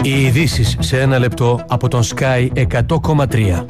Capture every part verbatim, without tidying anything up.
Οι ειδήσεις σε ένα λεπτό από τον Sky εκατό κόμμα τρία.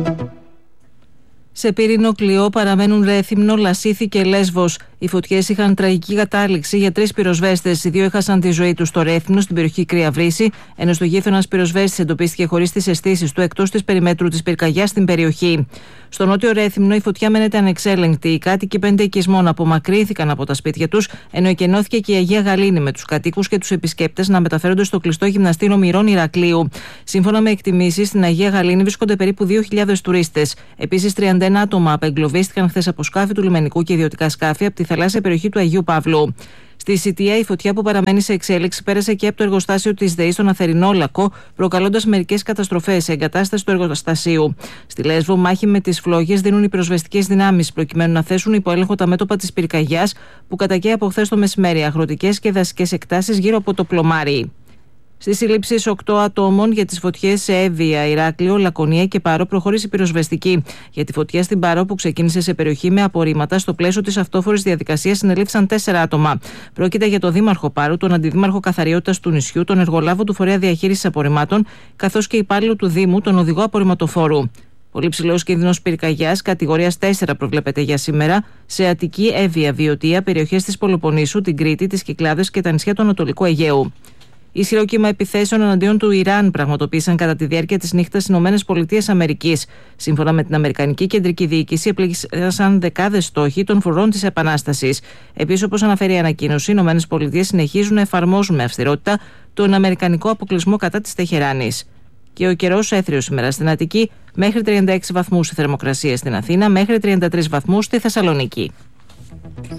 Σε Πύρινο, Κλειό παραμένουν Ρέθυμνο, Λασίθι και Λέσβος. Οι φωτιές είχαν τραγική κατάληξη για τρεις πυροσβέστες. Οι δύο έχασαν τη ζωή τους στο Ρέθυμνο, στην περιοχή Κρύα Βρύση, ενώ στο Γήθο ένας πυροσβέστης εντοπίστηκε χωρίς τις αισθήσεις του εκτός της περιμέτρου της πυρκαγιάς στην περιοχή. Στο νότιο Ρέθυμνο η φωτιά μένεται ανεξέλεγκτη. Οι κάτοικοι πέντε οικισμών απομακρύνθηκαν από τα σπίτια τους, ενώ εκενώθηκε και η Αγία Γαλήνη, με τους κατοίκους και τους επισκέπτες να μεταφέρονται στο κλειστό γυμναστήριο Μυρών Ηρακλείου. Σύμφωνα με εκτιμήσεις, στην Αγία Γαλήνη βρίσκονται περίπου δύο χιλιάδες τουρίστες. Επίσης, τριάντα ένα άτομα απεγκλωβίστηκαν χθες από σκάφη του λιμενικού και ιδιωτικά σκάφη από τη θαλάσσια περιοχή του Αγίου Παύλου. Στη Σιτία, η φωτιά που παραμένει σε εξέλιξη πέρασε και από το εργοστάσιο της ΔΕΗ στον Αθερινόλακο, προκαλώντας μερικές καταστροφές σε εγκατάσταση του εργοστασίου. Στη Λέσβο, μάχη με τις φλόγες δίνουν οι πυροσβεστικές δυνάμεις, προκειμένου να θέσουν υπό έλεγχο τα μέτωπα της πυρκαγιάς που κατακαίει από χθες το μεσημέρι αγροτικές και δασικές εκτάσεις γύρω από το Πλωμάρι. Στις συλλήψεις οκτώ ατόμων για τις φωτιές σε Εύβοια, Ηράκλειο, Λακωνία και Πάρο προχώρησε η πυροσβεστική. Για τη φωτιά στην Πάρο που ξεκίνησε σε περιοχή με απορρίμματα, στο πλαίσιο της αυτόφορης διαδικασίας συνελήφθησαν τέσσερα άτομα. Πρόκειται για τον Δήμαρχο Πάρου, τον Αντιδήμαρχο Καθαριότητας του νησιού, τον εργολάβο του Φορέα Διαχείρισης Απορριμμάτων, καθώς και υπάλληλο του Δήμου, τον οδηγό απορριμματοφόρου. Πολύ ψηλός κίνδυνος πυρκαγιάς κατηγορίας τέσσερα προβλέπεται για σήμερα σε Αττική, Εύβοια, Βιωτία, περιοχές της Πελοποννήσου, την Κρήτη, τις Κυκλάδες και τα νησιά του Ανατολικού Αιγαίου. Ισχυρό κύμα επιθέσεων εναντίον του Ιράν πραγματοποίησαν κατά τη διάρκεια της νύχτας στις ΗΠΑ. Σύμφωνα με την Αμερικανική Κεντρική Διοίκηση, επλήγησαν δεκάδες στόχοι των φορών της Επανάστασης. Επίσης, όπως αναφέρει η ανακοίνωση, οι ΗΠΑ συνεχίζουν να εφαρμόζουν με αυστηρότητα τον αμερικανικό αποκλεισμό κατά της Τεχεράνης. Και ο καιρός έθριος σήμερα στην Αττική, μέχρι τριάντα έξι βαθμούς η θερμοκρασία στην Αθήνα, μέχρι τριάντα τρεις βαθμούς στη Θεσσαλονίκη.